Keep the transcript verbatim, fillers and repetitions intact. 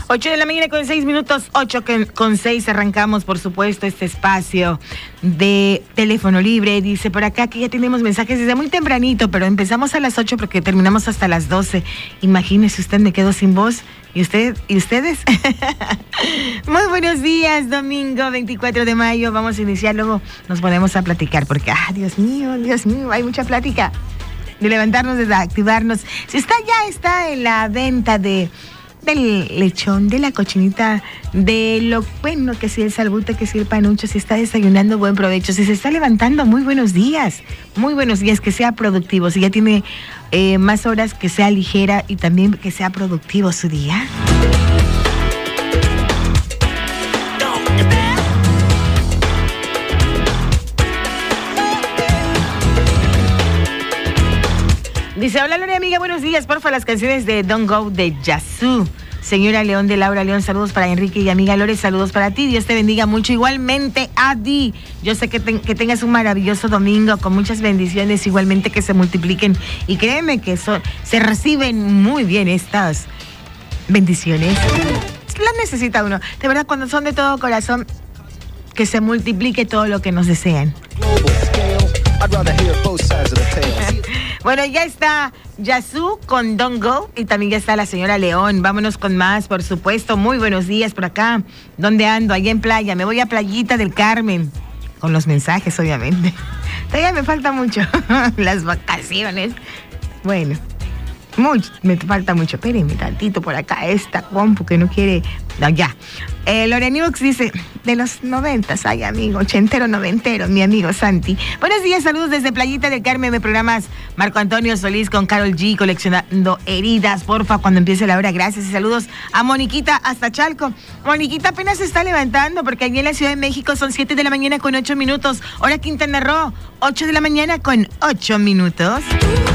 ocho de la mañana con seis minutos, ocho con seis, arrancamos, por supuesto, este espacio de teléfono libre. Dice por acá que ya tenemos mensajes desde muy tempranito, pero empezamos a las ocho porque terminamos hasta las doce. Imagínese usted, me quedo sin voz. ¿Y usted? ¿Y ustedes? Muy buenos días, domingo veinticuatro de mayo. Vamos a iniciar, luego nos ponemos a platicar porque, ah, Dios mío, Dios mío, hay mucha plática. De levantarnos, de activarnos. Si está ya está en la venta de del lechón, de la cochinita, de lo bueno, que si el salbute, que si el panucho, si está desayunando, buen provecho. Si se está levantando, muy buenos días. Muy buenos días, que sea productivo. Si ya tiene eh, más horas, que sea ligera y también que sea productivo su día. Dice, hola Lore, amiga, buenos días, porfa, las canciones de Don't Go de Yazoo. Señora León de Laura León, saludos para Enrique y amiga Lore, saludos para ti, Dios te bendiga mucho, igualmente a ti. Yo sé que, te, que tengas un maravilloso domingo con muchas bendiciones, igualmente que se multipliquen y créeme que so, se reciben muy bien estas bendiciones. Las necesita uno, de verdad, cuando son de todo corazón, que se multiplique todo lo que nos desean. Bueno, ya está Yazoo con Don't Go y también ya está la señora León. Vámonos con más, por supuesto. Muy buenos días por acá. ¿Dónde ando? Allá en playa. Me voy a Playita del Carmen. Con los mensajes, obviamente. Todavía me falta mucho. Las vacaciones. Bueno, mucho, me falta mucho. Espérenme tantito por acá. Esta compu que no quiere... No, ya. Eh, Lorenux dice, de los noventas, ay amigo, ochentero, noventero, mi amigo Santi. Buenos días, saludos desde Playita del Carmen, me programas Marco Antonio Solís con Karol G, coleccionando heridas, porfa, cuando empiece la hora, gracias. Y saludos a Moniquita hasta Chalco. Moniquita apenas se está levantando porque allí en la Ciudad de México son siete de la mañana con ocho minutos. Hora Quintana Roo, ocho de la mañana con ocho minutos.